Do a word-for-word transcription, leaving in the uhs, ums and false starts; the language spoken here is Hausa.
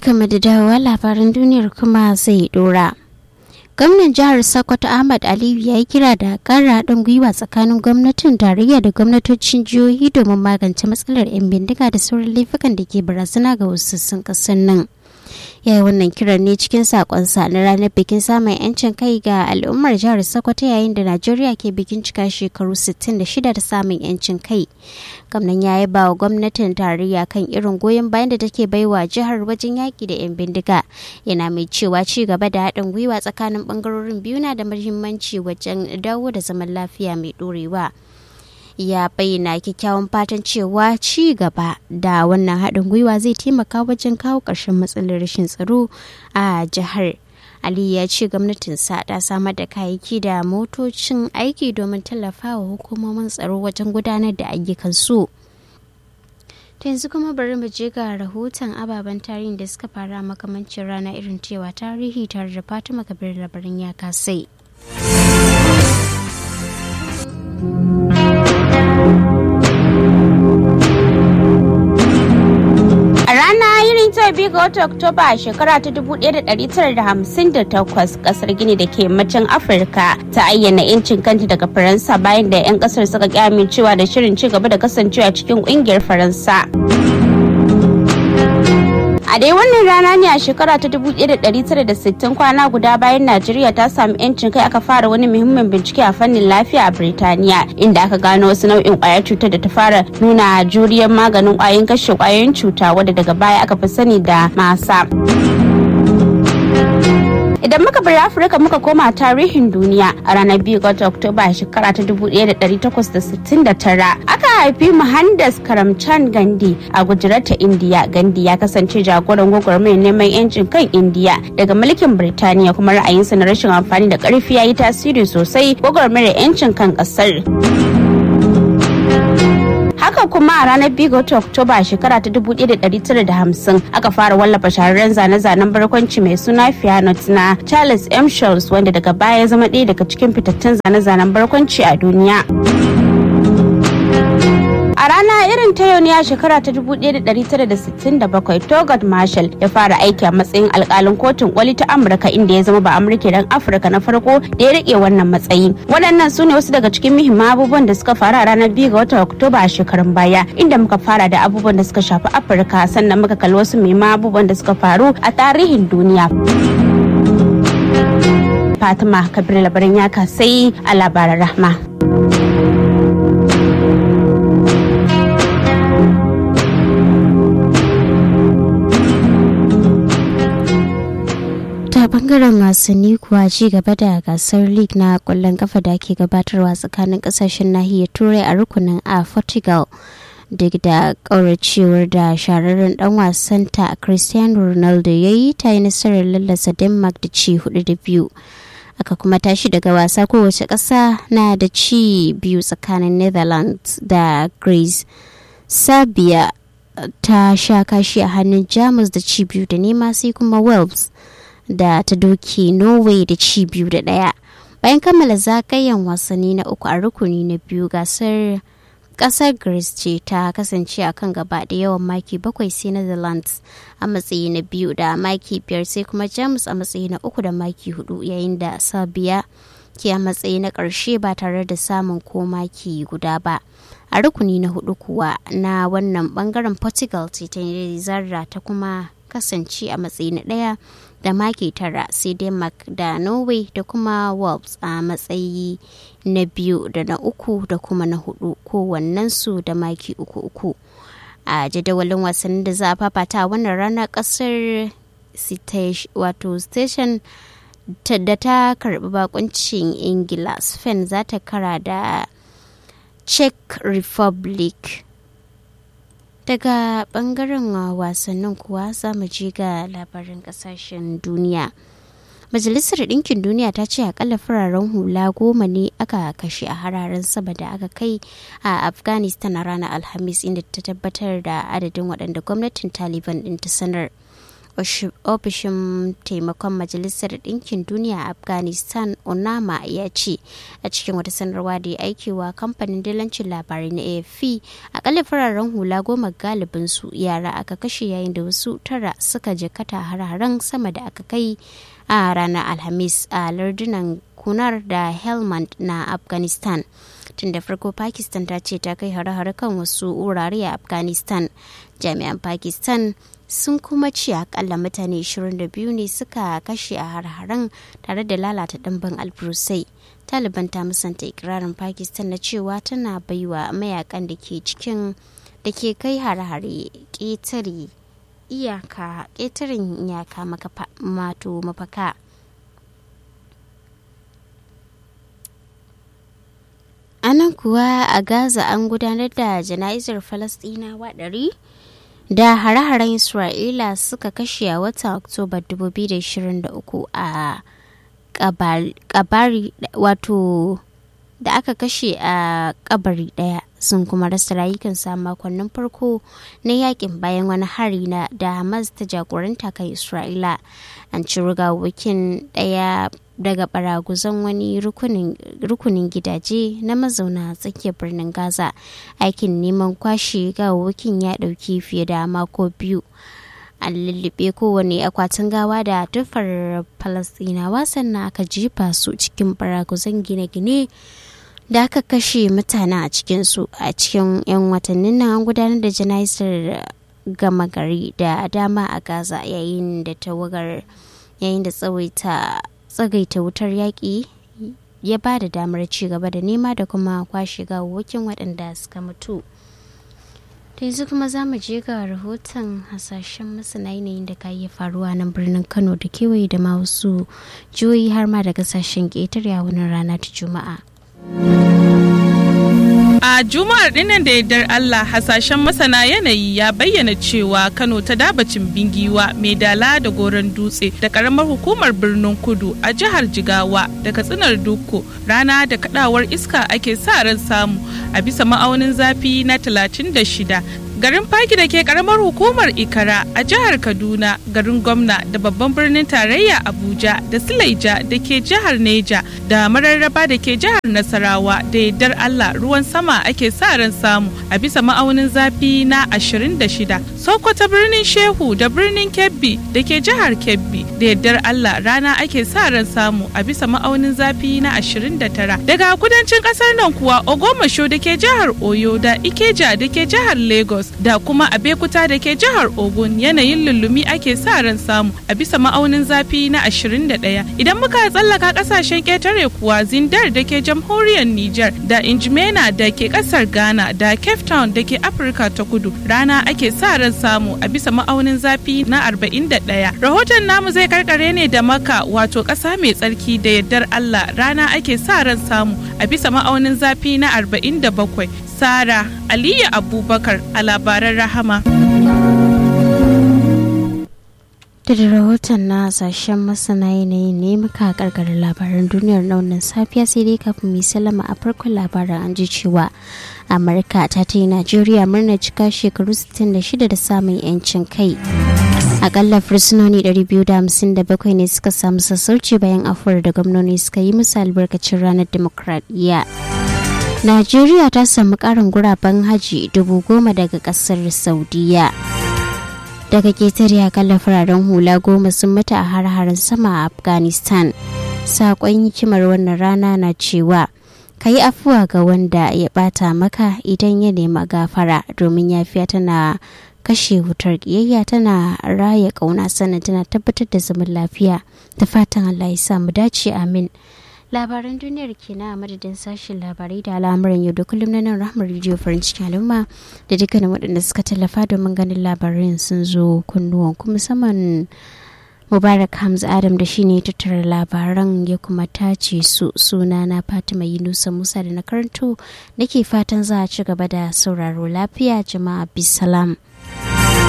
barkamu da dawowa labaran duniyar kuma zai dora. Gwamnan jihar Sokoto Ahmad Aliyu ya yi kira da ƙara haɗin gwiwa tsakanin gwamnatin tarayya da gwamnatocin jihohi domin magance matsalar 'yan bindiga da sauran laifukan da ke barazana ga wasu sassan ƙasar nan. Ya yi wannan kiran ne cikin sakonsa na ranar bikin samun 'yancin kai ga al'ummar jihar Sokoto yayin da Najeriya ke bikin cika shekaru sittin da shida da samun 'yancin kai. Gwamnan ya yaba wa gwamnatin tarayya kan irin goyon bayan da take baiwa jihar wajen yaki da 'yan bindiga. Yana mai cewa ci gaba da haɗin gwiwa tsakanin ɓangarorin biyu na da muhimmanci wajen dawo da zaman lafiya mai ɗorewa. Ya bayyana kyakkyawan fatan cewa ci gaba da wannan haɗin gwiwa zai taimaka wajen kawo ƙarshen matsalar rashin tsaro a jihar. Ali ya ce gwamnatinsa ta samar da kayayyaki da motocin aiki domin tallafawa hukumomin tsaro wajen gudanar da ayyukansu. Ta yanzu kuma bari mu je ga rahoton ababen tarihin da suka fara makamancin rana irin cewa tarihi tare da Fatima Kabir labarin ya kasai. biyu ga watan Oktoba a shekara ta dubu ɗaya da ɗari tara da hamsin da takwas kasar Gini da ke yammacin Afirka ta ayyana 'yancin kanta daga Faransa bayan da 'yan kasar suka ƙi amincewa da shirin ci gaba da kasancewa cikin ƙungiyar Faransa. A dai wannan rana ne a shekara ta dubu ɗaya da ɗari tara da sittin kwana guda bayan Najeriya ta sami 'yancin kai aka fara wani muhimmin bincike a fannin lafiya a Birtaniya inda aka gano wasu nau'in ƙwayar cutar da ta fara nuna juriyar maganin ƙwayoyin kashe ƙwayoyin cuta wadda daga baya aka fi sani da masa. Idan muka bar Afirka muka koma tarihin duniya a ranar biyu ga Oktoba a shekara ta dubu ɗaya da ɗari takwas da sittin da tara aka haifi Mohandas Karamchand Gandhi a Gujarat, Indiya. Gandhi ya kasance jagoran gwagwarmayar neman 'yancin kan Indiya daga mulkin Birtaniya kuma ra'ayinsa na rashin amfani da ƙarfi ya yi tasiri sosai gwagwarmayar 'yancin kan ƙasar. Haka kuma a ranar biyu ga Oktoba a shekara ta dubu ɗaya da ɗari tara da hamsin aka fara wallafa shahararren zane-zanen barkwanci mai suna Pianot na Charles M. Schulz wanda daga baya ya zama ɗaya daga cikin fitattun zane-zanen barkwanci a duniya. A rana irin ta yau ne a shekara ta dubu ɗaya da ɗari tara da sittin da bakwai Thurgood Marshall ya fara aiki a matsayin alƙalin kotun koli ta Amurka inda ya zama ba Amurka dan Afirka na farko da ya rike wannan matsayi. Waɗannan su ne wasu daga cikin muhimman abubuwan da suka faru a ranar biyu ga watan Oktoba a shekarun baya inda muka fara da abubuwan da suka shafi Afirka sannan muka kalli wasu muhimman abubuwan da suka faru a tarihin duniya. Fatima Kabir labarin ya kasai a labaran Rahma. Bangaren wasanni kuwa ci gaba da gasar league na kwallon kafa da ke gabatarwa tsakanin kasashen nahiyar turai a rukunin a Portugal duk da kauracewar da shararren dan wasanta Cristiano Ronaldo ya yi ta yi nasarar lallasa Denmark da ci hudu da biyu. Aka kuma tashi daga wasa kowace ƙasa na da ci biyu tsakanin Netherlands da Greece. Serbia ta sha kashi a hannun Jamus da ci biyu da nema sai kuma Wales da ta doke Norway da ci biyu da ɗaya. Bayan kammala zagayen wasanni na uku a rukuni na biyu gasar kasar Greece ce ta kasance a kan gaba da yawan maki bakwai sai Netherlands a matsayi na biyu da maki biyar sai kuma Jamus a matsayi na uku da maki hudu yayin da Serbia ke a matsayi na ƙarshe ba tare da samun ko maki guda ba. A rukuni na hudu kuwa na wannan bangaren Portugal ce ta yi zarra ta kuma kasance a matsayi na ɗaya da maki tara sai Denmark da Norway da kuma Wales a matsayi na biyu da na uku da kuma na hudu kowannensu da maki uku uku. A jadawalin wasannin da za a fafata wannan rana kasar wato station da ta karbi bakuncin Ingila Spain za ta kara da Czech Republic. Daga bangaren wasannin kuwa za mu ji ga labarin kasashen duniya. Majalisar Ɗinkin Duniya ta ce akalla fararen hula goma ne aka kashe a hararen sama da aka kai a Afghanistan a ranar Alhamis inda ta tabbatar da adadin waɗanda gwamnatin Taliban ɗin ta sanar. ofishin taimakon majalisar ɗinkin duniya a afghanistan onama ya ce a cikin wata sanarwa da ya aikewa kamfanin dillancin labarai na A F P akalla fararen hula goma galibin su yara aka kashe yayin da wasu tara suka jikata har-haren sama da aka kai a ranar alhamis a lardunan kunar da helmand na afghanistan. Tun da farko Pakistan ta ce ta kai hare-hare kan wasu wurare a Afghanistan. Jami'an Pakistan sun kuma ce akalla mutane ashirin da biyu ne suka kashe a hare-haren tare da lalata ɗimbin alburusai. Taliban ta musanta ikirarin Pakistan na cewa tana baiwa mayakan da ke cikin da ke kai hare-hare ƙetare iyaka ƙetaren iyaka mato mafaka. A nan kuwa a Gaza an gudanar da jana'izar Falasɗinawa ɗari da hare-haren Isra'ila suka kashe a watan Oktoba dubu biyu da ashirin da uku a kabari wato da aka kashe a kabari ɗaya sun kuma rasa rayukansu a makonnin farko na yakin bayan wani hari na da Hamas ta jagoranta kan Isra'ila. An ci gawakin ɗaya daga baraguzan wani rukunin gidaje na mazauna tsakiyar birnin Gaza. Aikin neman kwashe gawakin ya ɗauki fiye da mako biyu. An lullube kowane akwatin gawa da tufar Falasɗinawa sannan aka jefa su cikin baraguzan gine-gine da aka kashe mutane a cikinsu. A cikin 'yan watannin nan an gudanar da jana'izar gama gari da dama a Gaza yayin da tawagar yayin da tsawaita tsagaita wutar yaƙi ya ba da damar ci gaba da nema da kuma kwashe gawawwakin waɗanda suka mutu. Da yanzu kuma za mu je ga rahoton hasashen masana yanayin da ka iya faruwa nan birnin Kano da kewaye da ma wasu jihohi har ma da kasashen ƙetare a wannan rana ta Juma'a. A Juma'ar dinnan da yardar Allah hasashen masana yanayi ya bayyana cewa Kano ta dabacin bingiwa mai dala da goron dutse da karamar hukumar birnin Kudu a jihar Jigawa da Katsinar Dukko rana da kadawar iska ake sa ran samu a bisa ma'aunin zafi na talatin da shida. Garin Faki da ke karamar hukumar Ikara a jihar Kaduna, garin Gwamna da babban birnin tarayya Abuja da Silaija da ke jihar Neja da Mararraba da ke jihar Nasarawa da yardar Allah ruwan sama ake sa ran samu a bisa ma'aunin zafi na ashirin da shida. Sokoto birnin Shehu da birnin Kebbi da ke jihar Kebbi da yardar Allah rana ake sa ran samu a bisa ma'aunin zafi na ashirin da tara. Daga kudancin kasar nan kuwa Ogomasho da ke jihar Oyo da Ikeja da ke jihar Lagos da kuma Abekuta da ke jihar Ogun yanayin lullumi ake sa ran samu a bisa ma'aunin zafi na ashirin da ɗaya. Idan muka tsallaka kasashen ƙetare kuwa Zindar da ke jamhuriyar Nijar da Injimena da ke kasar Ghana da Cape Town da ke Afirka ta Kudu rana ake sa ran samu a bisa ma'aunin zafi na arba'in da ɗaya. Rahoton namu zai karkare ne da Makka wato ƙasa mai tsarki da yardar Allah rana ake sa ran samu a bisa ma'aunin zafi na arba'in da bakwai. Sara Aliyu Abubakar a labaran Rahama. Da rahoton na sashen masana yanayi ne muka karkar labaran duniyar na wannan safiya sai dai kafin mu salama a farkon labaran an ji cewa Amurka ta ta yi Najeriya murnar cika shekaru sittin da shida da samun 'yancin kai. Akalla fursunoni ɗari biyu da hamsin da bakwai ne suka samu sassauci bayan afuwar da gwamnoni suka yi musu albarkacin ranar dimokuraɗiyya. Najeriya ta samu ƙarin guraben haji dubu goma daga ƙasar Saudiya. Daga ketare akalla fararen hula goma sun mutu a har-haren sama a Afghanistan. Saƙon hikimar wannan rana na cewa ka yi afuwa ga wanda ya ɓata maka idan ya nema gafara domin yafiya tana kashe wutar ƙiyayya tana raya ƙauna sannan tana tabbatar da zaman lafiya da fatan Allah ya samu dace amin. Labaran duniyar kenan a madadin sashen labarai da al'amuran yau da kullum na nan Rahmar Radio farin cikin al'umma da dukkanin waɗanda suka tallafa domin ganin labaran sun zo kunnuwan kuma musamman Mubarak Hamza Adam da shine tattara labaran ya kuma tace su. Suna na Fatima Yunusa Musa da na karanto nake fatan za a ci gaba da sauraro lafiya jama'a bisalam.